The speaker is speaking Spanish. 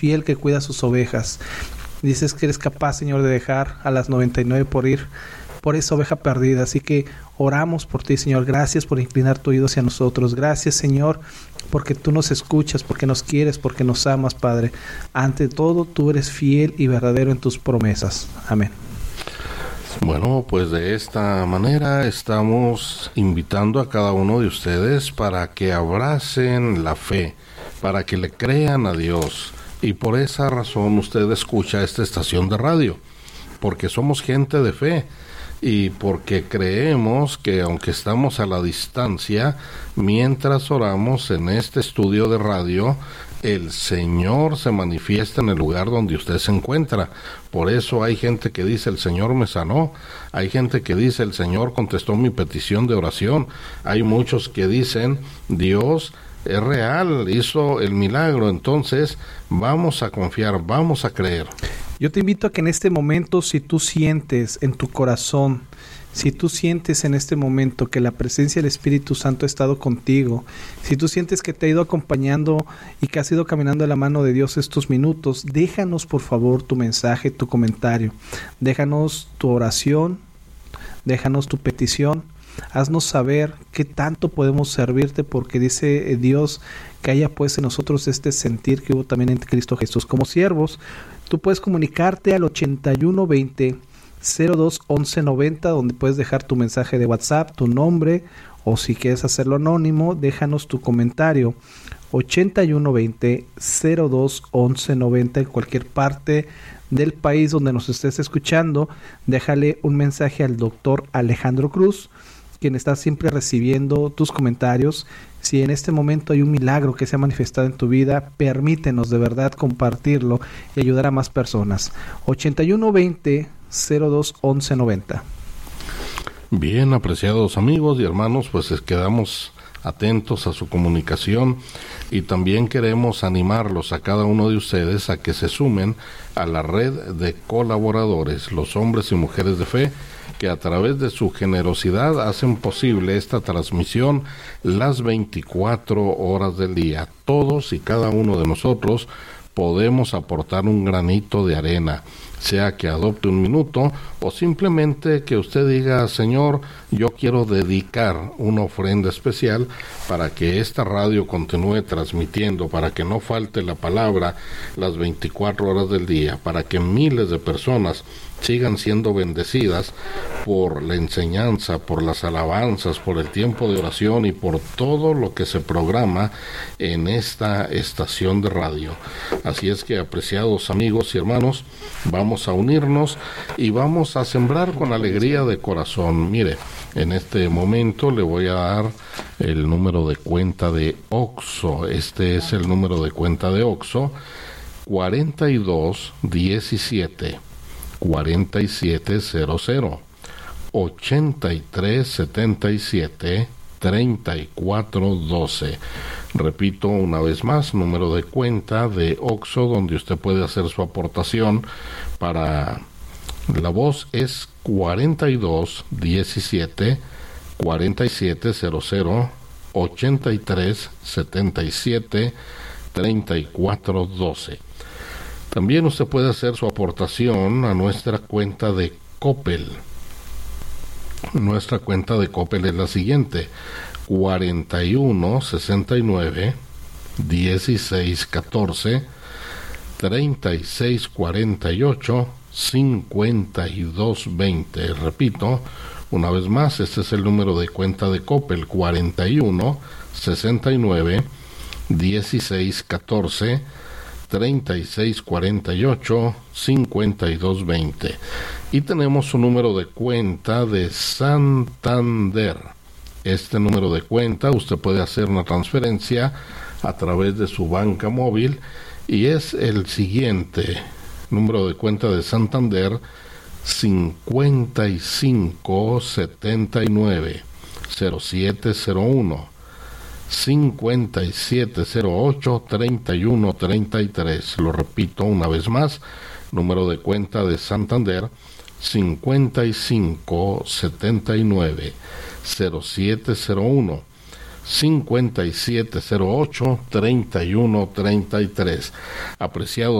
fiel que cuida sus ovejas. Dices que eres capaz, Señor, de dejar a las 99 por ir por esa oveja perdida. Así que oramos por ti, Señor. Gracias por inclinar tu oído hacia nosotros. Gracias, Señor, porque tú nos escuchas, porque nos quieres, porque nos amas, Padre. Ante todo, tú eres fiel y verdadero en tus promesas. Amén. Bueno, pues de esta manera estamos invitando a cada uno de ustedes para que abracen la fe, para que le crean a Dios. Y por esa razón usted escucha esta estación de radio, porque somos gente de fe y porque creemos que aunque estamos a la distancia, mientras oramos en este estudio de radio, el Señor se manifiesta en el lugar donde usted se encuentra. Por eso hay gente que dice, el Señor me sanó. Hay gente que dice, el Señor contestó mi petición de oración. Hay muchos que dicen, Dios es real, hizo el milagro. Entonces vamos a confiar, vamos a creer. Yo te invito a que en este momento, si tú sientes en tu corazón, si tú sientes en este momento que la presencia del Espíritu Santo ha estado contigo, si tú sientes que te ha ido acompañando y que has ido caminando de la mano de Dios estos minutos, déjanos por favor tu mensaje, tu comentario, déjanos tu oración, déjanos tu petición. Haznos saber qué tanto podemos servirte, porque dice Dios que haya pues en nosotros este sentir que hubo también en Cristo Jesús. Como siervos, tú puedes comunicarte al 8120-02-1190, donde puedes dejar tu mensaje de WhatsApp, tu nombre, o si quieres hacerlo anónimo, déjanos tu comentario. 8120-02-1190, en cualquier parte del país donde nos estés escuchando, déjale un mensaje al doctor Alejandro Cruz, quien está siempre recibiendo tus comentarios. Si en este momento hay un milagro que se ha manifestado en tu vida, permítenos de verdad compartirlo y ayudar a más personas. 8120-02-1190. Bien, apreciados amigos y hermanos, pues quedamos atentos a su comunicación y también queremos animarlos a cada uno de ustedes a que se sumen a la red de colaboradores, los hombres y mujeres de fe, que a través de su generosidad hacen posible esta transmisión las 24 horas del día. Todos y cada uno de nosotros podemos aportar un granito de arena, sea que adopte un minuto o simplemente que usted diga, Señor, yo quiero dedicar una ofrenda especial para que esta radio continúe transmitiendo, para que no falte la palabra las 24 horas del día, para que miles de personas sigan siendo bendecidas por la enseñanza, por las alabanzas, por el tiempo de oración y por todo lo que se programa en esta estación de radio. Así es que, apreciados amigos y hermanos, vamos a unirnos y vamos a sembrar con alegría de corazón. Mire, en este momento le voy a dar el número de cuenta de OXXO. Este es el número de cuenta de OXXO: 4217 4700 8377 3412. Repito una vez más, número de cuenta de OXXO, donde usted puede hacer su aportación para la voz, es 4217 4700 8377 3412. También usted puede hacer su aportación a nuestra cuenta de Coppel. Nuestra cuenta de Coppel es la siguiente: 4169 1614 3648 5220. Repito una vez más, este es el número de cuenta de Coppel: 4169 1614 3648 5220. Y tenemos un número de cuenta de Santander. Este número de cuenta usted puede hacer una transferencia a través de su banca móvil y es el siguiente: número de cuenta de Santander: 5579 0701 5708 3133. Lo repito una vez más: número de cuenta de Santander: 5579 0701 5708-3133. Apreciados